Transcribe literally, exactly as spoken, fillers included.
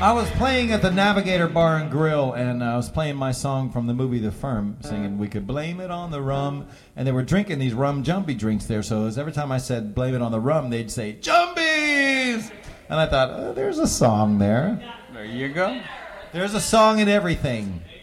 I was playing at the Navigator Bar and Grill, and I was playing my song from the movie The Firm, singing "We Could Blame It on the Rum," and they were drinking these rum jumpy drinks there. So it was every time I said "blame it on the rum," they'd say "jumbies," and I thought, oh, "There's a song there." There you go. There's a song in everything.